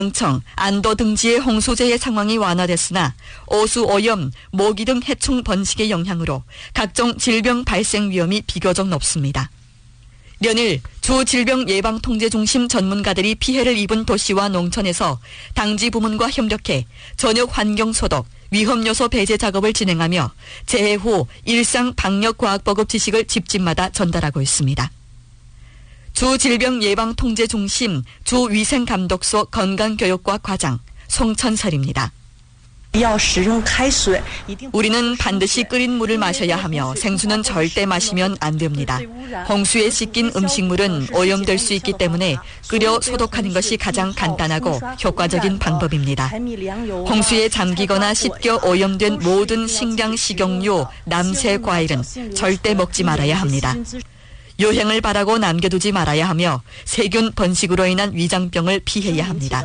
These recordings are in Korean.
청, 안도 등지의 홍수재해 상황이 완화됐으나 오수, 오염, 모기 등 해충 번식의 영향으로 각종 질병 발생 위험이 비교적 높습니다. 연일 주 질병예방통제중심 전문가들이 피해를 입은 도시와 농촌에서 당지 부문과 협력해 전역 환경 소독, 위험요소 배제 작업을 진행하며 재해 후 일상 방역과학보급 지식을 집집마다 전달하고 있습니다. 주질병예방통제중심 주위생감독소 건강교육과 과장 송천설입니다. 우리는 반드시 끓인 물을 마셔야 하며 생수는 절대 마시면 안 됩니다. 홍수에 씻긴 음식물은 오염될 수 있기 때문에 끓여 소독하는 것이 가장 간단하고 효과적인 방법입니다. 홍수에 잠기거나 씻겨 오염된 모든 식량, 식용유, 남새, 과일은 절대 먹지 말아야 합니다. 요행을 바라고 남겨두지 말아야 하며 세균 번식으로 인한 위장병을 피해야 합니다.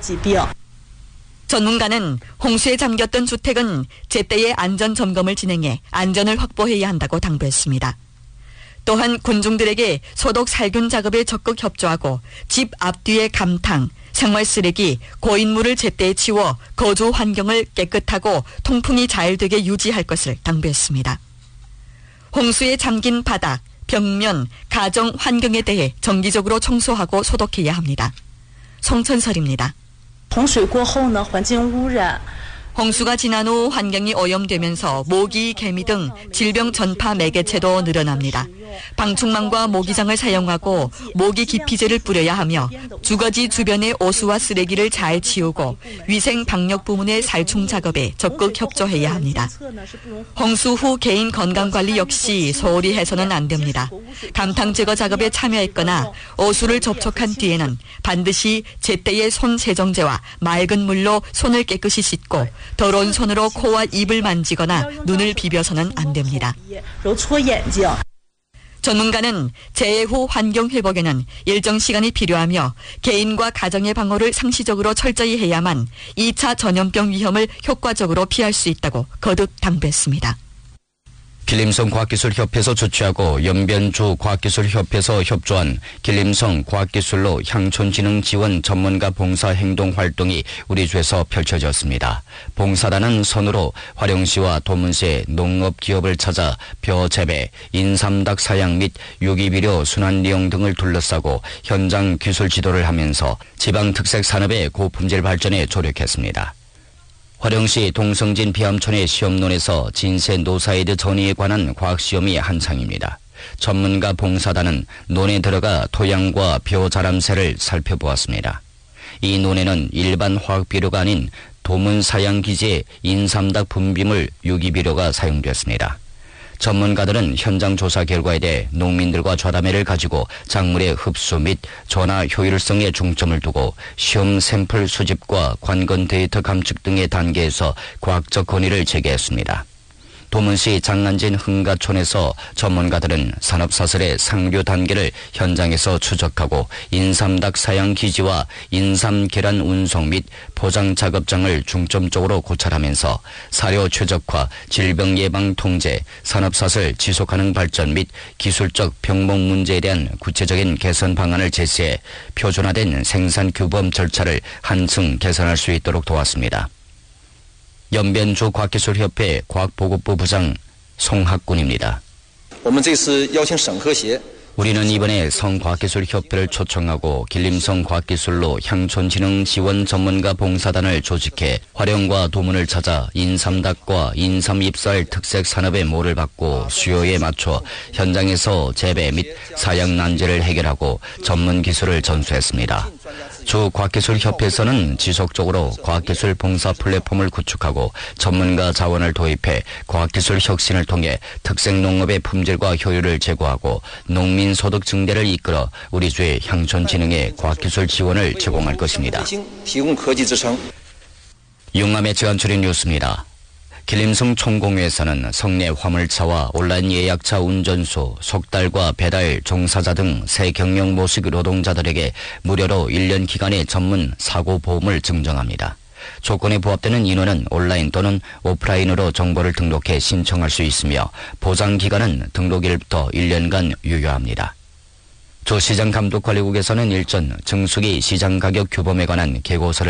전문가는 홍수에 잠겼던 주택은 제때의 안전 점검을 진행해 안전을 확보해야 한다고 당부했습니다. 또한 군중들에게 소독 살균 작업에 적극 협조하고 집 앞뒤의 감탕, 생활 쓰레기, 고인물을 제때 치워 거주 환경을 깨끗하고 통풍이 잘 되게 유지할 것을 당부했습니다. 홍수에 잠긴 바닥, 벽면, 가정 환경에 대해 정기적으로 청소하고 소독해야 합니다. 송천설입니다. 홍수가 지난 후 환경이 오염되면서 모기, 개미 등 질병 전파 매개체도 늘어납니다. 방충망과 모기장을 사용하고 모기 기피제를 뿌려야 하며 주거지 주변의 오수와 쓰레기를 잘 치우고 위생 방역 부문의 살충 작업에 적극 협조해야 합니다. 홍수 후 개인 건강관리 역시 소홀히 해서는 안 됩니다. 감탕 제거 작업에 참여했거나 오수를 접촉한 뒤에는 반드시 제때의 손 세정제와 맑은 물로 손을 깨끗이 씻고 더러운 손으로 코와 입을 만지거나 눈을 비벼서는 안 됩니다. 전문가는 재해 후 환경 회복에는 일정 시간이 필요하며 개인과 가정의 방호를 상시적으로 철저히 해야만 2차 전염병 위험을 효과적으로 피할 수 있다고 거듭 당부했습니다. 길림성 과학기술협회에서 주최하고 연변주 과학기술협회에서 협조한 길림성 과학기술로 향촌진흥 지원 전문가 봉사 행동 활동이 우리 주에서 펼쳐졌습니다. 봉사단은 선으로 화령시와 도문시의 농업기업을 찾아 벼 재배, 인삼닭 사양 및 유기비료 순환이용 등을 둘러싸고 현장 기술 지도를 하면서 지방특색 산업의 고품질 발전에 조력했습니다. 화령시 동성진 비암촌의 시험론에서 진세 노사이드 전이에 관한 과학시험이 한창입니다. 전문가 봉사단은 논에 들어가 토양과 벼 자람새를 살펴보았습니다. 이 논에는 일반 화학비료가 아닌 도문사양기지의 인삼닭 분비물 유기비료가 사용됐습니다. 전문가들은 현장 조사 결과에 대해 농민들과 좌담회를 가지고 작물의 흡수 및 전화 효율성에 중점을 두고 시험 샘플 수집과 관건 데이터 감축 등의 단계에서 과학적 건의를 제기했습니다. 도문시 장안진 흥가촌에서 전문가들은 산업사슬의 상류 단계를 현장에서 추적하고 인삼닭 사양 기지와 인삼 계란 운송 및 포장 작업장을 중점적으로 고찰하면서 사료 최적화, 질병 예방 통제, 산업사슬 지속가능 발전 및 기술적 병목 문제에 대한 구체적인 개선 방안을 제시해 표준화된 생산 규범 절차를 한층 개선할 수 있도록 도왔습니다. 연변주 과학기술협회 과학보급부 부장 송학군입니다. 우리는 이번에 성과학기술협회를 초청하고 길림성 과학기술로 향촌진흥 지원 전문가 봉사단을 조직해 화령과 도문을 찾아 인삼닭과 인삼잎살 특색 산업의 모를 받고 수요에 맞춰 현장에서 재배 및 사양 난제를 해결하고 전문 기술을 전수했습니다. 주 과학기술협회에서는 지속적으로 과학기술 봉사 플랫폼을 구축하고 전문가 자원을 도입해 과학기술 혁신을 통해 특색농업의 품질과 효율을 제고하고 농민 소득 증대를 이끌어 우리 주의 향촌진흥에 과학기술 지원을 제공할 것입니다. 용암의 지간출인 뉴스입니다. 길림성 총공회에서는 성내 화물차와 온라인 예약차 운전수, 속달과 배달 종사자 등 새 경영 모식 노동자들에게 무료로 1년 기간의 전문 사고보험을 증정합니다. 조건에 부합되는 인원은 온라인 또는 오프라인으로 정보를 등록해 신청할 수 있으며 보장기간은 등록일부터 1년간 유효합니다. 조 시장감독관리국에서는 일전 정수기 시장 가격 규범에 관한 계고서를